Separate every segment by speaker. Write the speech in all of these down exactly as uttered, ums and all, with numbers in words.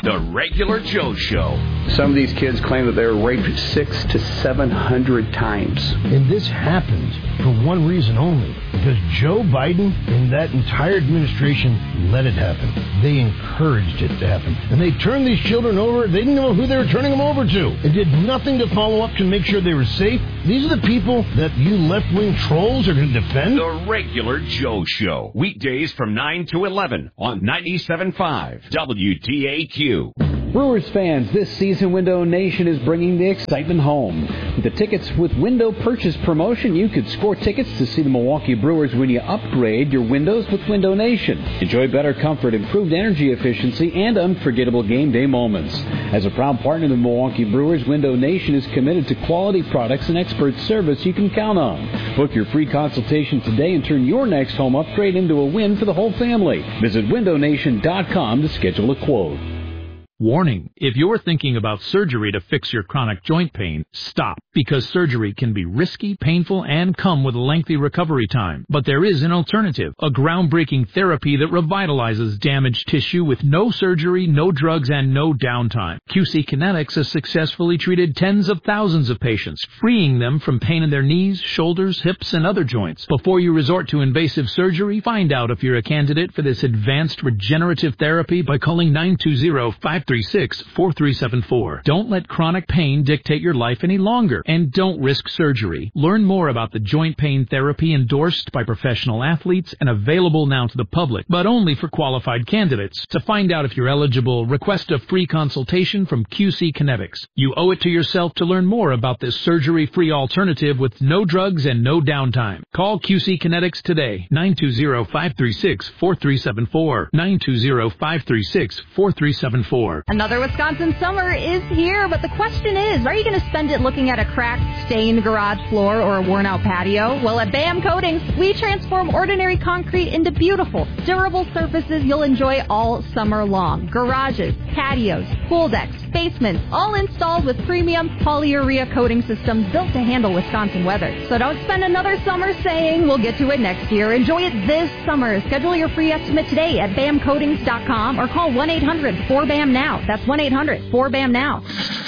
Speaker 1: The Regular Joe Show.
Speaker 2: Some of these kids claim that they were raped six to seven hundred times.
Speaker 3: And this happened for one reason only, because Joe Biden and that entire administration let it happen. They encouraged it to happen. And they turned these children over. They didn't know who they were turning them over to. And did nothing to follow up to make sure they were safe. These are the people that you left-wing trolls are going to defend?
Speaker 1: The Regular Joe Show. Weekdays from nine to eleven on ninety-seven point five W T A Q.
Speaker 4: Brewers fans, this season Window Nation is bringing the excitement home. With the Tickets with Window Purchase promotion, you could score tickets to see the Milwaukee Brewers when you upgrade your windows with Window Nation. Enjoy better comfort, improved energy efficiency, and unforgettable game day moments. As a proud partner of the Milwaukee Brewers, Window Nation is committed to quality products and expert service you can count on. Book your free consultation today and turn your next home upgrade into a win for the whole family. Visit window nation dot com to schedule a quote.
Speaker 5: Warning, if you're thinking about surgery to fix your chronic joint pain, stop, because surgery can be risky, painful, and come with a lengthy recovery time. But there is an alternative, a groundbreaking therapy that revitalizes damaged tissue with no surgery, no drugs, and no downtime. Q C Kinetics has successfully treated tens of thousands of patients, freeing them from pain in their knees, shoulders, hips, and other joints. Before you resort to invasive surgery, find out if you're a candidate for this advanced regenerative therapy by calling nine two zero, five three six, four three seven four. Don't let chronic pain dictate your life any longer, and don't risk surgery. Learn more about the joint pain therapy endorsed by professional athletes and available now to the public, but only for qualified candidates. To find out if you're eligible, request a free consultation from Q C Kinetics. You owe it to yourself to learn more about this surgery-free alternative with no drugs and no downtime. Call Q C Kinetics today, nine two zero, five three six, four three seven four, nine two zero, five three six, four three seven four.
Speaker 6: Another Wisconsin summer is here, but the question is, are you going to spend it looking at a cracked, stained garage floor or a worn-out patio? Well, at B A M Coatings, we transform ordinary concrete into beautiful, durable surfaces you'll enjoy all summer long. Garages, patios, pool decks, basements, all installed with premium polyurea coating systems built to handle Wisconsin weather. So don't spend another summer saying we'll get to it next year. Enjoy it this summer. Schedule your free estimate today at B A M coatings dot com or call one eight hundred four B A M now. That's one eight hundred four B A M now.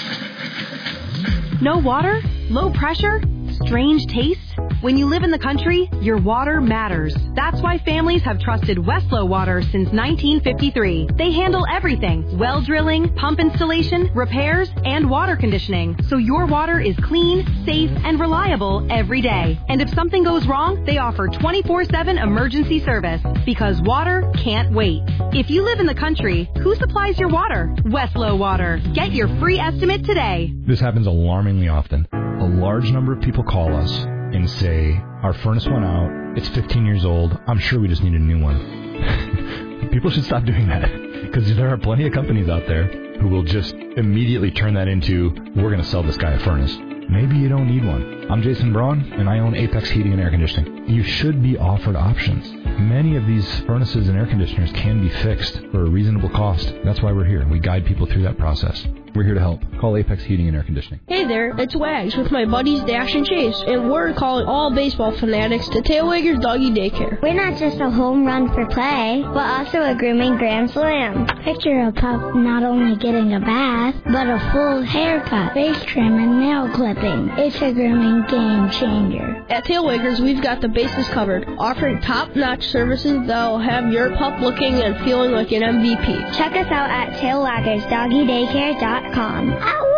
Speaker 7: No water? Low pressure? Strange taste? When you live in the country, your water matters. That's why families have trusted Westlow Water since nineteen fifty-three. They handle everything: well drilling, pump installation, repairs, and water conditioning. So your water is clean, safe, and reliable every day. And if something goes wrong, they offer twenty-four seven emergency service, because water can't wait. If you live in the country, who supplies your water? Westlow Water. Get your free estimate today.
Speaker 8: This happens alarmingly often. A large number of people call us and say, our furnace went out, it's fifteen years old, I'm sure we just need a new one. People should stop doing that, because there are plenty of companies out there who will just immediately turn that into, we're going to sell this guy a furnace. Maybe you don't need one. I'm Jason Braun, and I own Apex Heating and Air Conditioning. You should be offered options. Many of these furnaces and air conditioners can be fixed for a reasonable cost. That's why we're here. We guide people through that process. We're here to help. Call Apex Heating and Air Conditioning.
Speaker 9: Hey there, it's Wags with my buddies Dash and Chase, and we're calling all baseball fanatics to Tailwaggers Doggy Daycare.
Speaker 10: We're not just a home run for play, but also a grooming grand slam. Picture a pup not only getting a bath, but a full haircut, face trim, and nail clipping. It's a grooming game changer.
Speaker 9: At Tailwaggers, we've got the bases covered, offering top-notch services that'll have your pup looking and feeling like an M V P.
Speaker 10: Check us out at tailwaggers doggy daycare dot com.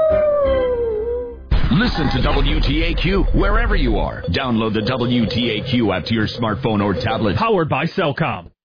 Speaker 1: Listen to W T A Q wherever you are. Download the W T A Q app to your smartphone or tablet.
Speaker 11: Powered by Cellcom.